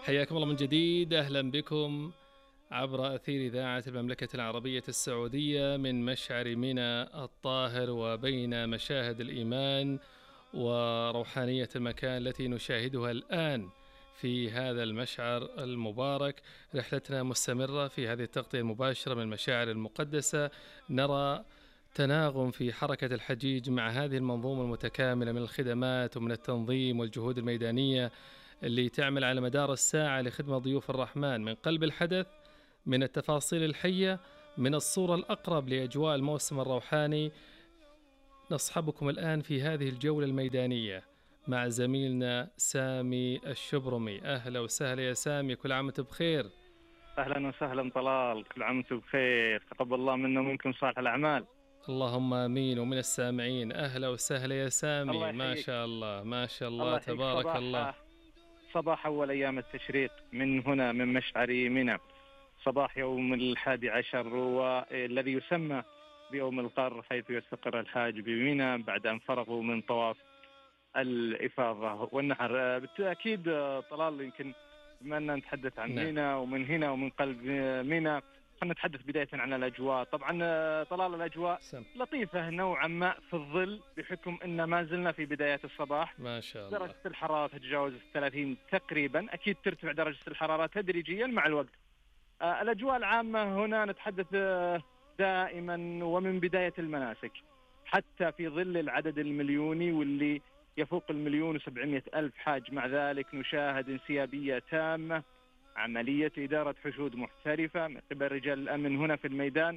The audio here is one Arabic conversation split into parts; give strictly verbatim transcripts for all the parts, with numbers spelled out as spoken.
حياكم الله من جديد، أهلا بكم عبر أثير إذاعة المملكة العربية السعودية من مشعر منى الطاهر، وبين مشاهد الإيمان وروحانية المكان التي نشاهدها الآن في هذا المشعر المبارك. رحلتنا مستمرة في هذه التغطية المباشرة من المشاعر المقدسة، نرى تناغم في حركة الحجيج مع هذه المنظومة المتكاملة من الخدمات ومن التنظيم والجهود الميدانية اللي تعمل على مدار الساعة لخدمة ضيوف الرحمن، من قلب الحدث، من التفاصيل الحية، من الصورة الأقرب لأجواء الموسم الروحاني. نصحبكم الآن في هذه الجولة الميدانية مع زميلنا سامي الشبرمي. أهلا وسهلا يا سامي، كل عام وأنت بخير. أهلا وسهلا طلال، كل عام وأنتم بخير، تقبل الله منا ومنكم صالح الأعمال. اللهم آمين، ومن السامعين. أهلا وسهلا يا سامي، الله ما يحييك. شاء الله ما شاء الله الله يحييك. تبارك الله. صباح صباح أول أيام التشريق من هنا من مشعر منى، صباح يوم الحادي عشر، والذي يسمى بيوم القر، حيث يستقر الحاج بمنى بعد أن فرغوا من طواف الإفاضة والنحر. بالتأكيد طلال، يمكن بما أننا نتحدث عن نعم. منى ومن هنا ومن قلب منى، خلينا نتحدث بداية عن الأجواء. طبعا طلال، الأجواء سم. لطيفة نوعا ما في الظل، بحكم أن ما زلنا في بداية الصباح. ما شاء الله. درجة الحرارة تتجاوز الثلاثين تقريبا، أكيد ترتفع درجة الحرارة تدريجيا مع الوقت. آه الأجواء العامة هنا نتحدث آه دائما ومن بداية المناسك حتى في ظل العدد المليوني واللي يفوق المليون وسبعمائة ألف حاج. مع ذلك نشاهد انسيابية تامة، عملية إدارة حشود محترفة من قبل رجال الأمن هنا في الميدان،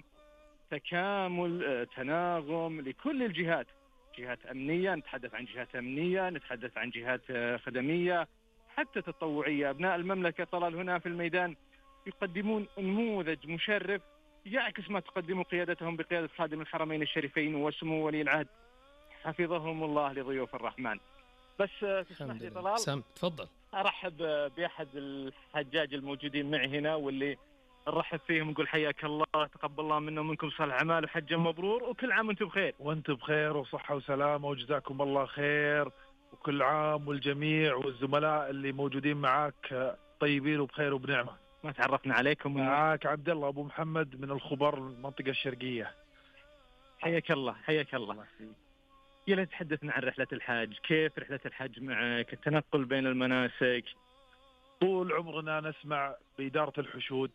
تكامل آه تناغم لكل الجهات، جهات أمنية، نتحدث عن جهات أمنية، نتحدث عن جهات آه خدمية، حتى تطوعية. أبناء المملكة طلال هنا في الميدان يقدمون نموذج مشرف يعكس ما تقدمه قيادتهم بقيادة خادم الحرمين الشريفين وسمو ولي العهد حفظهم الله لضيوف الرحمن. بس تسمح لي طلال، سم تفضل. أرحب بأحد الحجاج الموجودين معي هنا، واللي نرحب فيهم نقول حياك الله، تقبل الله منا ومنكم صالح أعمال وحجا مبرور، وكل عام وانتم بخير. وانتم بخير وصحة وسلامة وجزاكم الله خير، وكل عام والجميع والزملاء اللي موجودين معاك طيبين وبخير وبنعمة. ما تعرفنا عليكم. معاك عبد الله أبو محمد من الخبر المنطقة الشرقية. حياك الله حياك الله. يلا تحدثنا عن رحلة الحج، كيف رحلة الحج معك، التنقل بين المناسك؟ طول عمرنا نسمع بإدارة الحشود،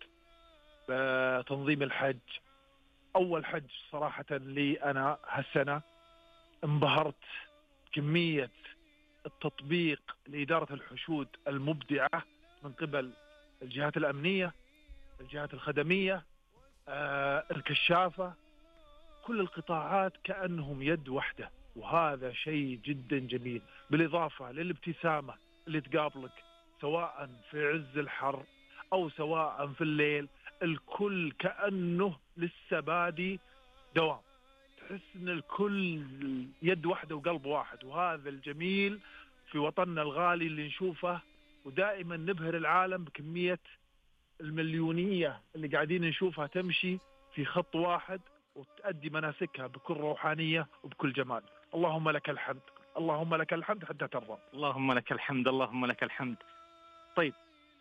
بتنظيم الحج. أول حج صراحة لي أنا هالسنة انبهرت كمية التطبيق لإدارة الحشود المبدعة من قبل الجهات الأمنية، الجهات الخدمية، آه، الكشافة، كل القطاعات كأنهم يد واحدة، وهذا شيء جدا جميل. بالإضافة للابتسامة اللي تقابلك سواء في عز الحر أو سواء في الليل، الكل كأنه لسه بادي دوام، تحس ان الكل يد واحدة وقلب واحد، وهذا الجميل في وطننا الغالي اللي نشوفه. ودائما نبهر العالم بكمية المليونية اللي قاعدين نشوفها تمشي في خط واحد وتأدي مناسكها بكل روحانية وبكل جمال. اللهم لك الحمد، اللهم لك الحمد حتى ترضى. اللهم لك الحمد، اللهم لك الحمد. طيب،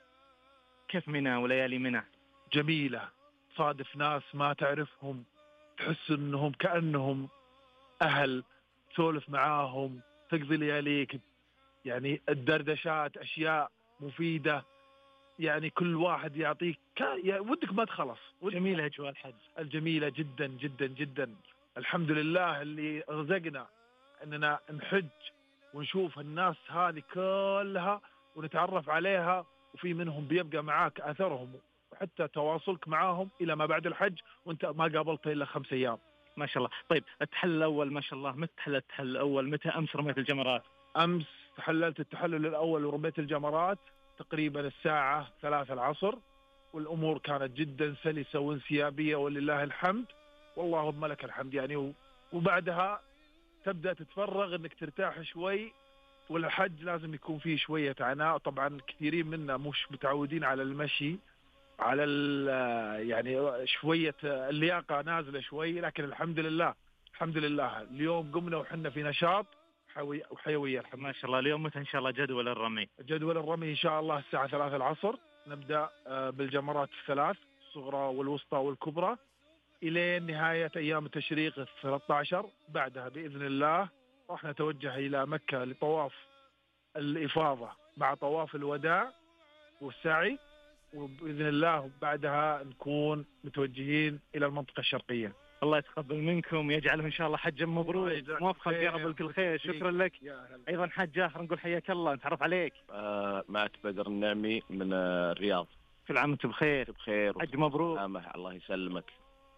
كيف منى وليالي منى؟ جميلة، صادف ناس ما تعرفهم، تحس انهم كأنهم اهل، تسولف معاهم، تقضي لياليك، يعني الدردشات اشياء مفيدة، يعني كل واحد يعطيك يعني ودك ما تخلص. جميلة أجواء الحج، الجميلة جدا جدا جدا. الحمد لله اللي رزقنا أننا نحج ونشوف الناس هذه كلها ونتعرف عليها، وفي منهم بيبقى معاك أثرهم وحتى تواصلك معاهم إلى ما بعد الحج وانت ما قابلته إلا خمس أيام. ما شاء الله. طيب، التحلل الأول ما شاء الله، متى تحللت التحلل الأول؟ متى أمس رميت الجمرات؟ أمس تحللت التحلل الأول ورميت الجمرات تقريبا الساعة ثلاثة العصر، والأمور كانت جدا سلسة وانسيابية ولله الحمد، واللهم لك الحمد يعني. وبعدها تبدأ تتفرغ انك ترتاح شوي، والحج لازم يكون فيه شوية عناء. طبعا كثيرين منا مش متعودين على المشي، على يعني شوية اللياقة نازلة شوي، لكن الحمد لله الحمد لله اليوم قمنا وحنا في نشاط وحيوية وحيوية الحمد ما شاء الله. اليوم متى إن شاء الله جدول الرمي؟ لله. جدول الرمي إن شاء الله الساعة ثلاثة العصر نبدأ آه، بالجمرات الثلاث الصغرى والوسطى والكبرى إلى نهاية أيام التشريق الثلاثة عشر. بعدها بإذن الله راح نتوجه إلى مكة لطواف الإفاضة مع طواف الوداع والسعي، وبإذن الله بعدها نكون متوجهين إلى المنطقة الشرقية. الله يتقبل منكم، يجعله إن شاء الله حجا مبروك، موفق يا رب الكل خير. شكرا لك. أيضا حاج جاخر نقول حياك الله، نتعرف عليك. آه معك بدر النعمي من آه الرياض. كل عام وانتم بخير. بخير حج مبروك. سامح الله يسلمك.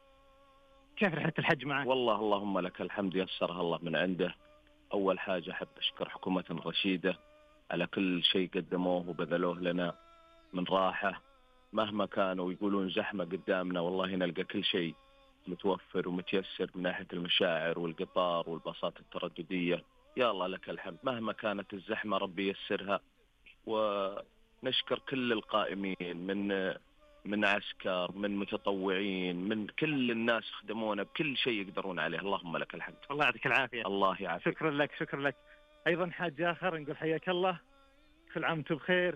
كيف رحلة الحج معك؟ والله اللهم لك الحمد، يسرها الله من عنده. أول حاجة أحب أشكر حكومة رشيدة على كل شيء قدموه وبذلوه لنا من راحة، مهما كانوا يقولون زحمة قدامنا والله نلقى كل شيء متوفر ومتيسر من ناحية المشاعر والقطار والباصات الترددية. يا الله لك الحمد، مهما كانت الزحمة ربي يسرها. ونشكر كل القائمين من من عسكر، من متطوعين، من كل الناس خدمونا بكل شيء يقدرون عليه. اللهم لك الحمد. الله يعطيك العافية. الله يعافيك. شكرا لك. شكرا لك. أيضا حاج جاخر نقول حياك الله، كل عام وانتم بخير،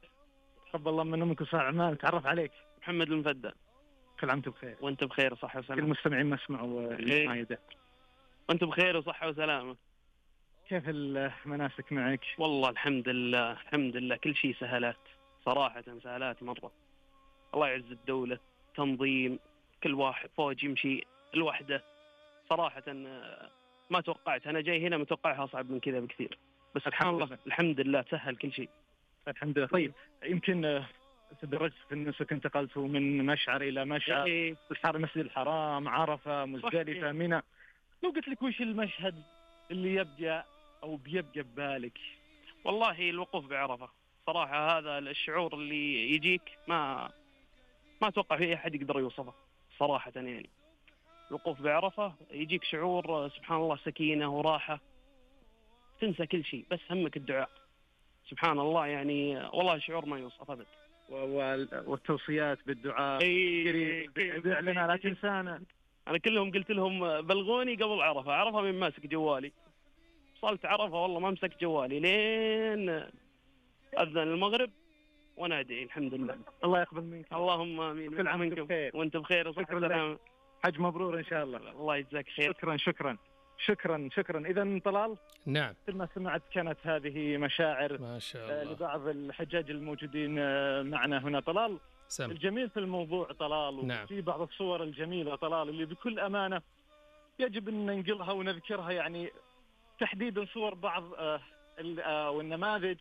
تقبل الله منا ومنكم صالح الأعمال. نتعرف عليك. محمد المفدى. كل عام وانتم بخير. وانت بخير وصحة كل وسلامة. المستمعين ما سمعوا إيه. المايدة. وانت بخير وصحة وسلامة. كيف المناسك معك؟ والله الحمد لله الحمد لله كل شيء سهلات، صراحة سهلات مرة. الله يعز الدولة، تنظيم، كل واحد فوج يمشي الوحدة. صراحة آه، ما توقعت، أنا جاي هنا متوقعها أصعب من كذا بكثير، بس سبحان الله الحمد لله سهل كل شيء. الحمد لله. طيب يمكن آه، تدرجت في النسك، انتقلتوا من مشعر إلى مشعر، إيه. الحرم، مسجد الحرام، عرفة، مزدلفة، صحيح. منى. لو قلت لك وش المشهد اللي يبقى أو بيبقى ببالك؟ والله الوقوف بعرفة صراحة، هذا الشعور اللي يجيك ما ما أتوقع في أحد يقدر يوصفه صراحة. يعني الوقوف بعرفة يجيك شعور سبحان الله، سكينة وراحة، تنسى كل شيء بس همك الدعاء. سبحان الله يعني والله شعور ما يوصف أبد. والتوصيات بالدعاء. اي بيع لنا لا تنسانا. انا كلهم قلت لهم بلغوني قبل عرفه، عرفه من ماسك جوالي. وصلت عرفه والله ما مسك جوالي لين اذن المغرب وانا ادعي الحمد لله. الله يقبل منك. اللهم امين. كل عام وانتم بخير. وانت بخير وصحة وسلامة. حج مبرور ان شاء الله. الله يجزاك خير. شكرا شكرا شكرا شكرا. اذا طلال، نعم، مثل ما سمعت كانت هذه مشاعر ما شاء آه، الله. لبعض الحجاج الموجودين آه، معنا هنا. طلال، سم. الجميل في الموضوع طلال، نعم. وفي بعض الصور الجميلة طلال اللي بكل أمانة يجب أن ننقلها ونذكرها، يعني تحديدا صور بعض آه، ال- آه، والنماذج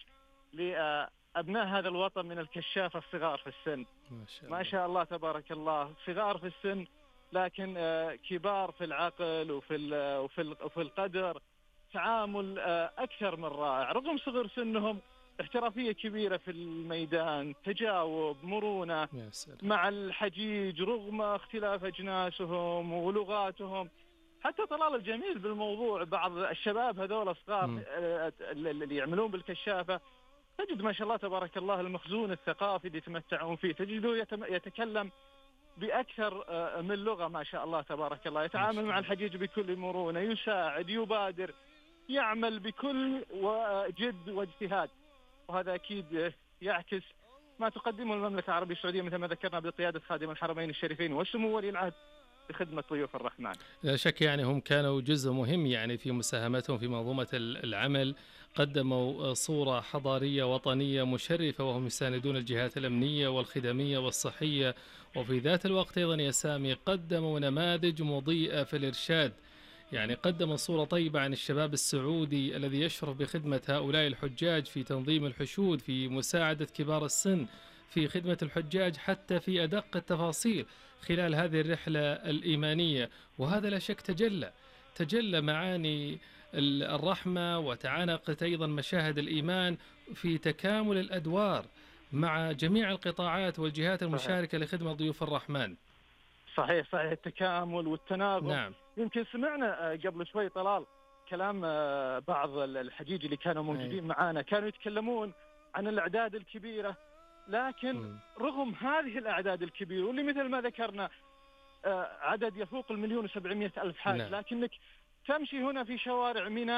لأبناء هذا الوطن من الكشافة الصغار في السن. ما شاء الله. ما شاء الله تبارك الله، صغار في السن لكن آه، كبار في العقل وفي ال- وفي ال- وفي القدر، تعامل آه، أكثر من رائع رغم صغر سنهم، احترافية كبيرة في الميدان، تجاوب، مرونة يا سلام. مع الحجيج رغم اختلاف أجناسهم ولغاتهم. حتى طلال الجميل بالموضوع، بعض الشباب هذول صغار مم. آه، اللي يعملون بالكشافة، تجد ما شاء الله تبارك الله المخزون الثقافي اللي يتمتعون فيه، تجده يتم- يتكلم بأكثر آه، من لغة ما شاء الله تبارك الله، يتعامل مع الحجيج بكل مرونة، يساعد، يبادر، يعمل بكل جد واجتهاد. وهذا أكيد يعكس ما تقدمه المملكة العربية السعودية مثل ما ذكرنا بقيادة خادم الحرمين الشريفين وسمو ولي العهد بخدمة ضيوف الرحمن. لا شك يعني هم كانوا جزء مهم يعني في مساهمتهم في منظومة ال- العمل، قدموا صورة حضارية وطنية مشرفة وهم يساندون الجهات الأمنية والخدمية والصحية، وفي ذات الوقت أيضا يا سامي قدموا نماذج مضيئة في الإرشاد، يعني قدموا صورة طيبة عن الشباب السعودي الذي يشرف بخدمة هؤلاء الحجاج في تنظيم الحشود، في مساعدة كبار السن، في خدمة الحجاج حتى في أدق التفاصيل خلال هذه الرحلة الإيمانية. وهذا لا شك تجلى تجلى معاني ال- الرحمة، وتعانقت أيضا مشاهد الإيمان في تكامل الأدوار مع جميع القطاعات والجهات المشاركة لخدمة ضيوف الرحمن. صحيح صحيح، التكامل والتناغم. نعم. يمكن سمعنا آه، قبل شوي طلال كلام آه، بعض الحجيج اللي كانوا موجودين معانا، كانوا يتكلمون عن الأعداد الكبيرة، لكن مم. رغم هذه الأعداد الكبيرة واللي مثل ما ذكرنا آه، عدد يفوق المليون وسبعمائة ألف حاج، نعم. لكنك تمشي هنا في شوارع منى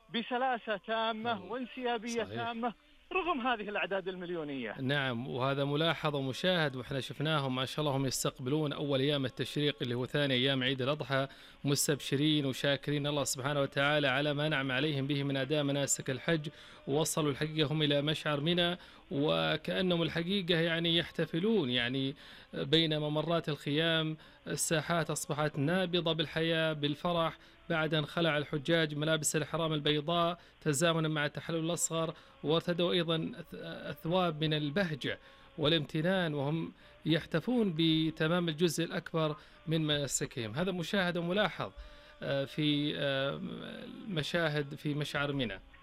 بسلاسة تامة الله. وانسيابية صحيح. تامة رغم هذه الأعداد المليونية. نعم، وهذا ملاحظ ومشاهد، وإحنا شفناهم ما شاء الله هم يستقبلون أول أيام التشريق اللي هو ثاني أيام عيد الأضحى مستبشرين وشاكرين الله سبحانه وتعالى على ما نعم عليهم به من أداء مناسك الحج، ووصلوا الحقيقة هم إلى مشعر منى وكأنهم الحقيقة يعني يحتفلون، يعني بين ممرات الخيام الساحات أصبحت نابضة بالحياة بالفرح بعد أن خلع الحجاج ملابس الإحرام البيضاء تزامنا مع التحلل الأصغر، وارتدوا أيضا أثواب من البهجة والامتنان وهم يحتفون بتمام الجزء الأكبر من مناسكهم. هذا مشاهد وملاحظ في مشاهد في مشعر منى.